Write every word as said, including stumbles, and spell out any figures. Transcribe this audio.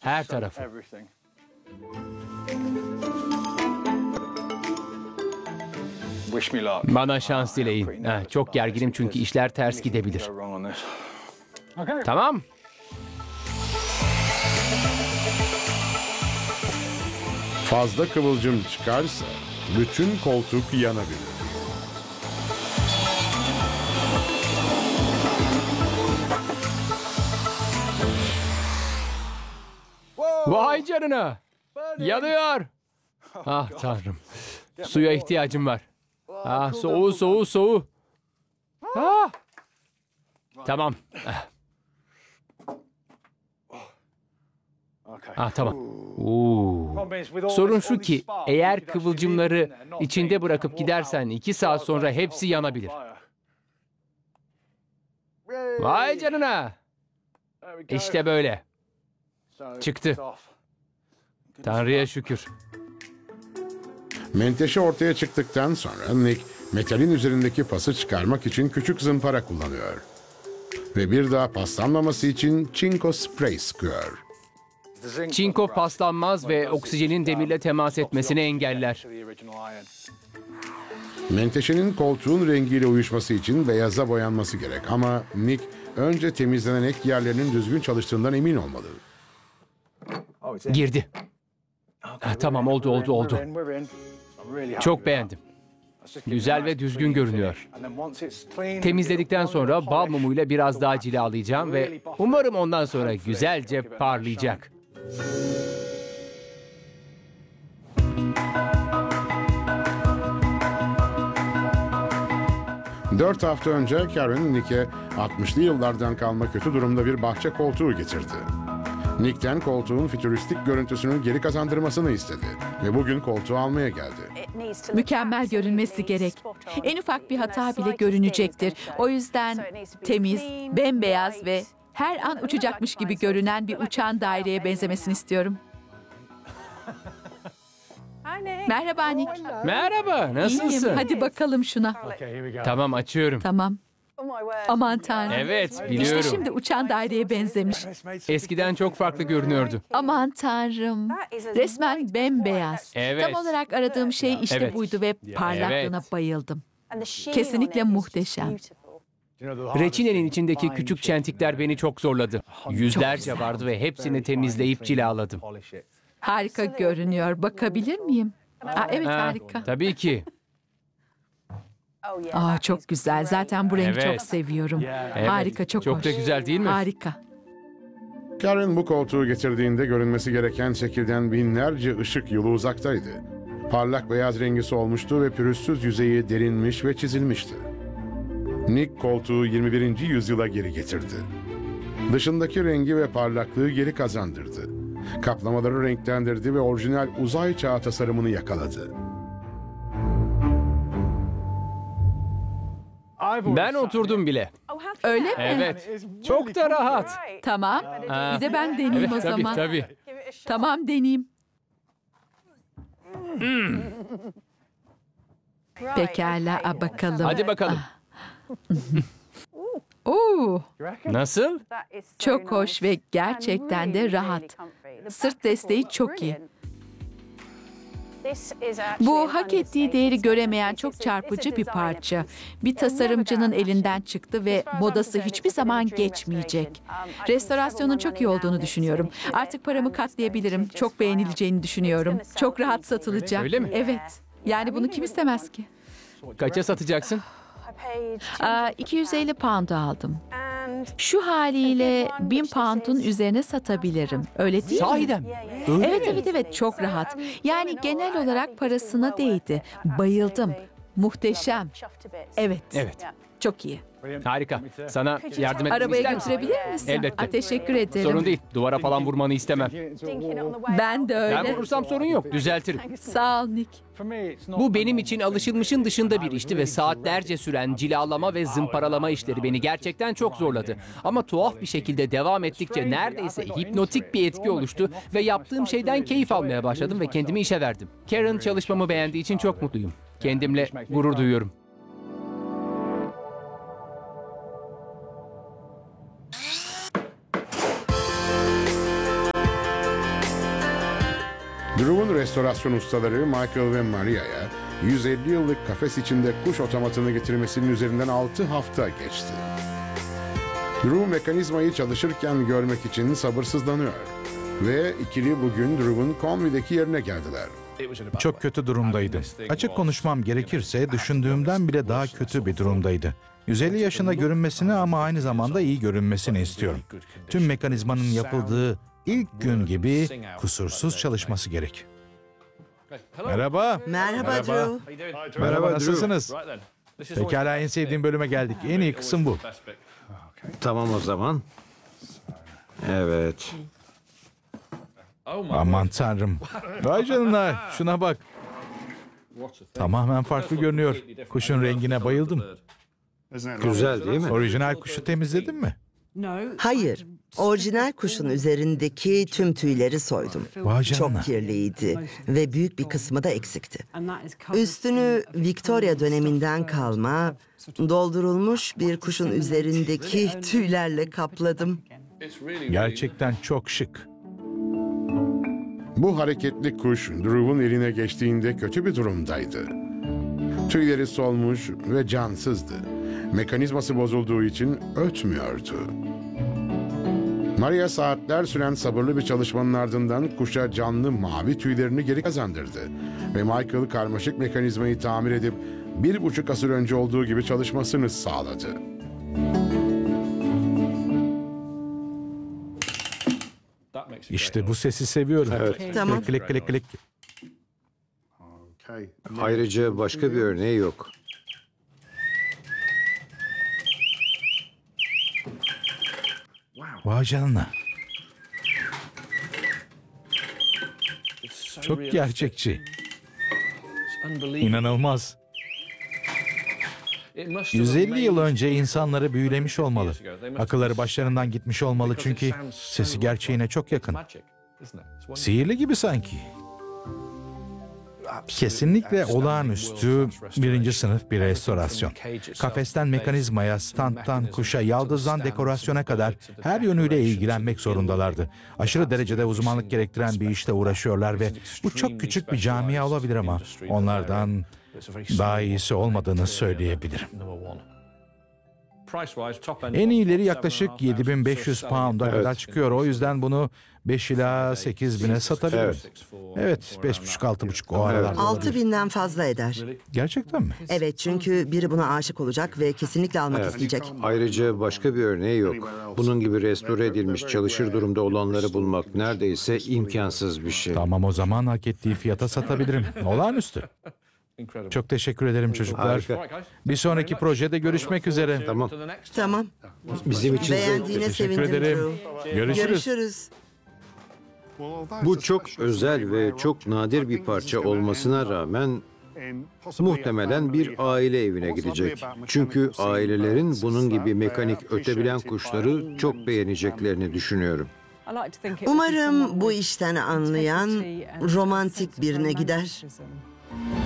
Her tarafı. Bana şans dileyin. Ha, çok gerginim çünkü işler ters gidebilir. Tamam. Fazla kıvılcım çıkarsa bütün koltuk yanabilir. Vay canına. Yanıyor. Ah tanrım. Suya ihtiyacım var. Ah soğuğu soğuğu soğuğu. Ah. Tamam. Ah. Ah tamam. Oo. Sorun şu ki eğer kıvılcımları içinde bırakıp gidersen iki saat sonra hepsi yanabilir. Vay canına. İşte böyle. Çıktı. Tanrı'ya şükür. Menteşe ortaya çıktıktan sonra Nick metalin üzerindeki pası çıkarmak için küçük zımpara kullanıyor. Ve bir daha paslanmaması için çinko sprey sıkıyor. Çinko paslanmaz ve oksijenin demirle temas etmesini engeller. Menteşenin koltuğun rengiyle uyuşması için beyaza boyanması gerek ama Nick önce temizlenen ek yerlerinin düzgün çalıştığından emin olmalı. Girdi. Ah, tamam oldu oldu oldu. Çok beğendim. Güzel ve düzgün görünüyor. Temizledikten sonra bal mumuyla biraz daha cilalayacağım ve umarım ondan sonra güzelce parlayacak. Dört hafta önce Karen Nick'e altmışlı yıllardan kalma kötü durumda bir bahçe koltuğu getirdi. Nick'ten koltuğun fütüristik görüntüsünü geri kazandırmasını istedi ve bugün koltuğu almaya geldi. Mükemmel görünmesi gerek. En ufak bir hata bile görünecektir. O yüzden temiz, bembeyaz ve her an uçacakmış gibi görünen bir uçan daireye benzemesini istiyorum. Merhaba Nick. Merhaba, nasılsın? İyiyim. Hadi bakalım şuna. Tamam, açıyorum. Tamam. Aman tanrım. Evet, biliyorum. İşte şimdi uçan daireye benzemiş. Eskiden çok farklı görünüyordu. Aman tanrım. Resmen bembeyaz. Evet. Tam olarak aradığım şey işte Evet. buydu ve parlaklığına Evet. bayıldım. Kesinlikle muhteşem. Reçinenin içindeki küçük çentikler beni çok zorladı. Yüzlerce güzel. vardı ve hepsini temizleyip cilaladım. Harika görünüyor. Bakabilir miyim? Aa, evet Ha, harika. tabii ki. Aa, çok güzel. Zaten bu rengi Evet. çok seviyorum. Evet. Harika, çok, Çok hoş. da güzel değil mi? Harika. Karen bu koltuğu getirdiğinde görünmesi gereken şekilden binlerce ışık yılı uzaktaydı. Parlak beyaz rengisi olmuştu ve pürüzsüz yüzeyi derinmiş ve çizilmişti. Nick koltuğu yirmi birinci yüzyıla geri getirdi. Dışındaki rengi ve parlaklığı geri kazandırdı. Kaplamaları renklendirdi ve orijinal uzay çağı tasarımını yakaladı. Ben oturdum bile. Öyle mi? Evet. Çok da rahat. Tamam. Ha. Bir de ben deneyeyim Evet, o tabii zaman. tabii. Tamam, deneyeyim. Pekala, a, bakalım. Hadi bakalım. Oo, Nasıl? çok hoş ve gerçekten de rahat. Sırt desteği çok iyi. Bu hak ettiği değeri göremeyen çok çarpıcı bir parça. Bir tasarımcının elinden çıktı ve modası hiçbir zaman geçmeyecek. Restorasyonun çok iyi olduğunu düşünüyorum. Artık paramı katlayabilirim. Çok beğenileceğini düşünüyorum. Çok rahat satılacak. Öyle mi? Evet. Yani bunu kim istemez ki? Kaça satacaksın? Aa, iki yüz elli pound aldım. Şu haliyle bin pound'un üzerine satabilirim. Öyle değil mi? Sahiden. Öyle Evet mi? evet evet, çok rahat. Yani genel olarak parasına değdi. Bayıldım. Muhteşem. Evet. Evet. Çok iyi. Harika. Sana yardım etmemi Arabaya ister misin? götürebilir misin? Elbette. Aa, teşekkür ederim. Sorun değil. Duvara falan vurmanı istemem. Ben de Ben öyle. vurursam sorun yok. Düzeltirim. Sağ ol Nick. Bu benim için alışılmışın dışında bir işti ve saatlerce süren cilalama ve zımparalama işleri beni gerçekten çok zorladı. Ama tuhaf bir şekilde devam ettikçe neredeyse hipnotik bir etki oluştu ve yaptığım şeyden keyif almaya başladım ve kendimi işe verdim. Karen çalışmamı beğendiği için çok mutluyum. Kendimle gurur duyuyorum. Drew'un restorasyon ustaları Michael ve Maria'ya yüz elli yıllık kafes içinde kuş otomatını getirmesinin üzerinden altı hafta geçti. Drew mekanizmayı çalışırken görmek için sabırsızlanıyor. Ve ikili bugün Drew'un Conway'deki yerine geldiler. Çok kötü durumdaydı. Açık konuşmam gerekirse düşündüğümden bile daha kötü bir durumdaydı. yüz elli yaşında görünmesini ama aynı zamanda iyi görünmesini istiyorum. Tüm mekanizmanın yapıldığı ilk gün gibi kusursuz çalışması gerek. Merhaba. Merhaba, Drew. Merhaba, nasılsınız? Pekala, en sevdiğim bölüme geldik. En iyi kısım bu. Tamam o zaman. Evet. Aman tanrım. Vay canına, şuna bak. Tamamen farklı görünüyor. Kuşun rengine bayıldım. Güzel değil mi? Orijinal kuşu temizledin mi? Hayır, orijinal kuşun üzerindeki tüm tüyleri soydum. Vay canına. Çok kirliydi ve büyük bir kısmı da eksikti. Üstünü Victoria döneminden kalma, doldurulmuş bir kuşun üzerindeki tüylerle kapladım. Gerçekten çok şık. Bu hareketli kuş Drew'un eline geçtiğinde kötü bir durumdaydı. Tüyleri solmuş ve cansızdı. Mekanizması bozulduğu için ötmüyordu. Maria saatler süren sabırlı bir çalışmanın ardından kuşa canlı mavi tüylerini geri kazandırdı. Ve Michael karmaşık mekanizmayı tamir edip bir buçuk asır önce olduğu gibi çalışmasını sağladı. İşte bu sesi seviyorum. Evet. Tamam. Klik klik klik. Ayrıca başka bir örneği yok. Vay canına. Çok gerçekçi. İnanılmaz. yüz elli yıl önce insanları büyülemiş olmalı. Akılları başlarından gitmiş olmalı çünkü sesi gerçeğine çok yakın. Sihirli gibi sanki. Kesinlikle olağanüstü birinci sınıf bir restorasyon. Kafesten mekanizmaya, standtan kuşa, yaldızdan dekorasyona kadar her yönüyle ilgilenmek zorundalardı. Aşırı derecede uzmanlık gerektiren bir işle uğraşıyorlar ve bu çok küçük bir camia olabilir ama onlardan daha iyisi olmadığını söyleyebilirim. En iyileri yaklaşık yedi bin beş yüz pound'a kadar çıkıyor. O yüzden bunu beş ila sekiz bine satabilirim. Evet, beş buçuk altı buçuk o aralar. Altı binden fazla eder. Gerçekten mi? Evet, çünkü biri buna aşık olacak ve kesinlikle almak Evet. isteyecek. Ayrıca başka bir örneği yok. Bunun gibi restore edilmiş çalışır durumda olanları bulmak neredeyse imkansız bir şey. Tamam, o zaman hak ettiği fiyata satabilirim. Olağanüstü. Çok teşekkür ederim çocuklar. Harika. Bir sonraki projede görüşmek üzere. Tamam. Tamam. Bizim için zevkli. Beğendiğine Teşekkür sevindim, ederim. Drew. Görüşürüz. Görüşürüz. Bu çok özel ve çok nadir bir parça olmasına rağmen muhtemelen bir aile evine gidecek. Çünkü ailelerin bunun gibi mekanik ötebilen kuşları çok beğeneceklerini düşünüyorum. Umarım bu işten anlayan romantik birine gider.